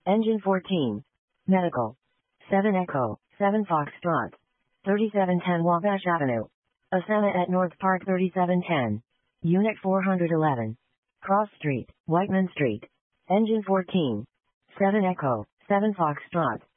Engine 14. Medical. 7 Echo, 7 Foxtrot. 3710 Wabash Avenue. Asana at North Park 3710. Unit 411. Cross Street, Whiteman Street. Engine 14. 7 Echo, 7 Foxtrot.